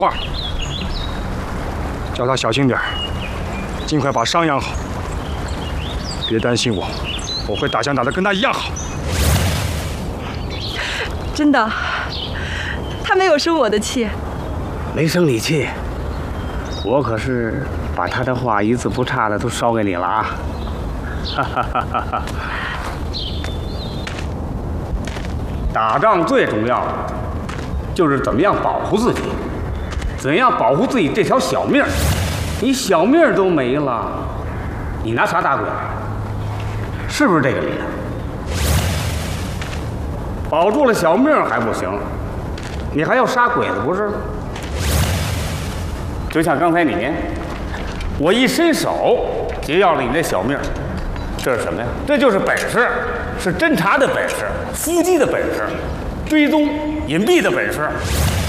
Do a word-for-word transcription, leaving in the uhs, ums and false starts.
话，叫他小心点儿，尽快把伤养好。别担心我，我会打枪打得跟他一样好。 真的，他没有生我的气。 没生你气，我可是把他的话一字不差的都捎给你了啊！哈哈哈哈哈！打仗最重要的就是怎么样保护自己，怎样保护自己这条小命儿。你小命儿都没了，你拿啥打鬼？是不是这个理？保住了小命还不行，你还要杀鬼子不是？就像刚才你，我一伸手劫要了你那小命，这是什么呀？这就是本事，是侦查的本事，伏击的本事，追踪隐蔽的本事。